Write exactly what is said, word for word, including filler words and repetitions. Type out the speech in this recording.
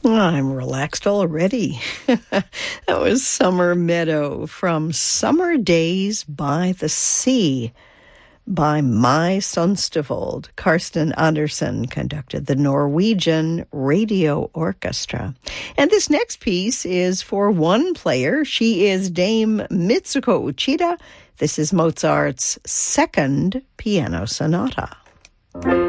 I'm relaxed already. That was Summer Meadow from Summer Days by the Sea by My Sønstevold. Karsten Andersen conducted the Norwegian Radio Orchestra. And this next piece is for one player. She is Dame Mitsuko Uchida. This is Mozart's Second Piano Sonata.